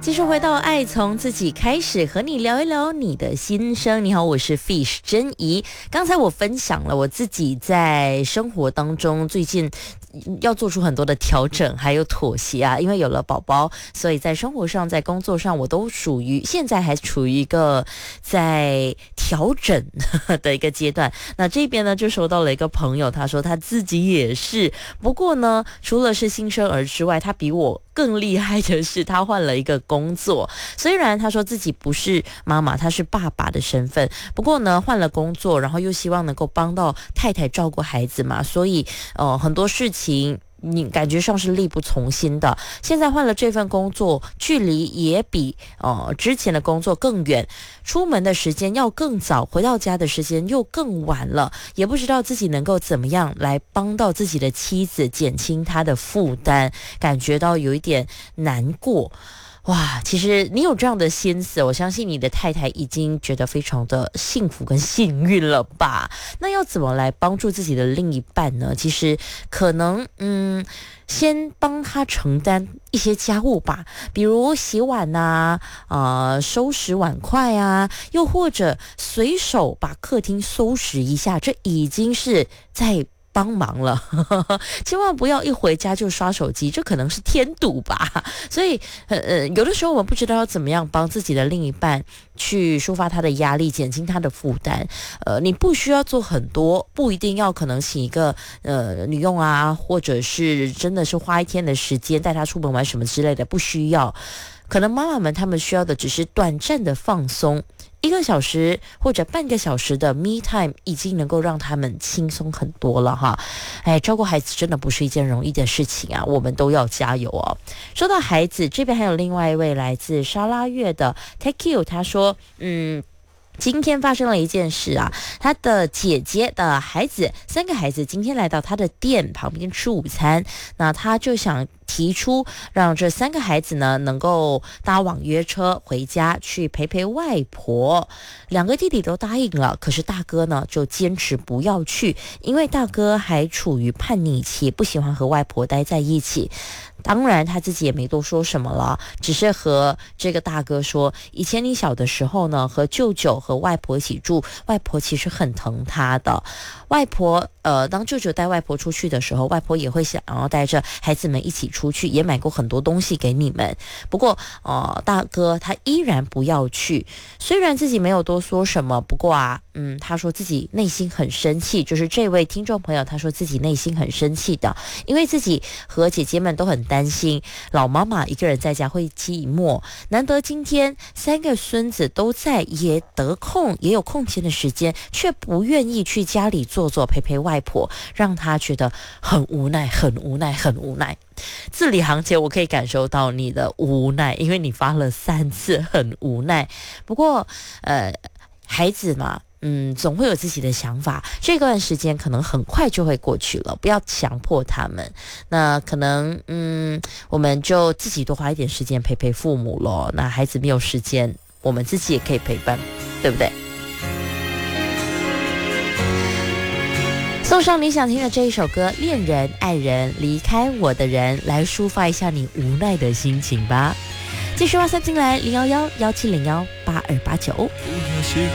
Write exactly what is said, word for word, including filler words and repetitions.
继续回到爱从自己开始，和你聊一聊你的心声。你好，我是 Fish 珍怡。刚才我分享了我自己在生活当中最近要做出很多的调整还有妥协啊，因为有了宝宝，所以在生活上在工作上我都属于现在还处于一个在调整的一个阶段。那这边呢就收到了一个朋友，他说他自己也是，不过呢除了是新生儿之外，他比我更厉害的是他换了一个工作。虽然他说自己不是妈妈，他是爸爸的身份，不过呢换了工作，然后又希望能够帮到太太照顾孩子嘛，所以呃很多事情你感觉上是力不从心的。现在换了这份工作，距离也比呃之前的工作更远，出门的时间要更早，回到家的时间又更晚了，也不知道自己能够怎么样来帮到自己的妻子，减轻她的负担，感觉到有一点难过。哇，其实你有这样的心思，我相信你的太太已经觉得非常的幸福跟幸运了吧？那要怎么来帮助自己的另一半呢？其实可能嗯先帮他承担一些家务吧，比如洗碗啊，呃，收拾碗筷啊，又或者随手把客厅收拾一下，这已经是在帮忙了千万不要一回家就刷手机，这可能是添堵吧。所以呃呃，有的时候我们不知道要怎么样帮自己的另一半去抒发他的压力，减轻他的负担。呃，你不需要做很多，不一定要可能请一个呃女佣啊，或者是真的是花一天的时间带他出门玩什么之类的，不需要。可能妈妈们她们需要的只是短暂的放松，一个小时或者半个小时的 me time 已经能够让他们轻松很多了哈。哎，照顾孩子真的不是一件容易的事情啊，我们都要加油哦。说到孩子，这边还有另外一位来自沙拉越的 Take You， 他说嗯今天发生了一件事啊，他的姐姐的孩子，三个孩子今天来到他的店旁边吃午餐，那他就想提出让这三个孩子呢能够搭网约车回家去陪陪外婆。两个弟弟都答应了，可是大哥呢就坚持不要去，因为大哥还处于叛逆期，不喜欢和外婆待在一起。当然他自己也没多说什么了，只是和这个大哥说，以前你小的时候呢和舅舅和外婆一起住，外婆其实很疼他的。外婆呃，当舅舅带外婆出去的时候，外婆也会想要带着孩子们一起出去，也买过很多东西给你们。不过呃，大哥他依然不要去，虽然自己没有多说什么，不过啊嗯，他说自己内心很生气，就是这位听众朋友他说自己内心很生气的，因为自己和姐姐们都很担心老妈妈一个人在家会寂寞，难得今天三个孙子都在，也得空也有空闲的时间，却不愿意去家里坐坐陪陪外婆，让他觉得很无奈很无奈很无奈。字里行间我可以感受到你的无奈，因为你发了三次很无奈。不过呃，孩子嘛嗯，总会有自己的想法，这段时间可能很快就会过去了，不要强迫他们。那可能嗯，我们就自己多花一点时间陪陪父母咯。那孩子没有时间，我们自己也可以陪伴，对不对？送上你想听的这一首歌《恋人爱人离开我的人》，来抒发一下你无奈的心情吧。继续WhatsApp进来零幺幺幺七零幺八二八九。